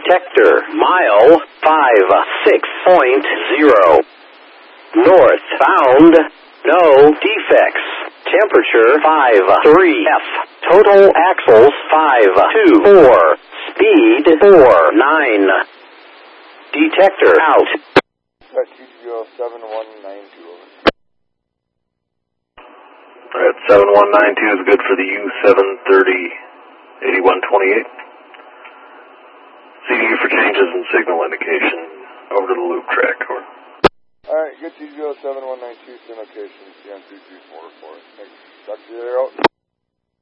Detector, mile 56.0. Northbound, no defects. Temperature 53F. Total axles 524. Speed 49. Detector out. TGO 7192 over. Alright, 7192 is good for the U-730-8128. CDU for changes in signal indication. Over to the loop track. Over. Alright, good TGO 7192, same location, CM 234 report. Thanks. Talk to you later out.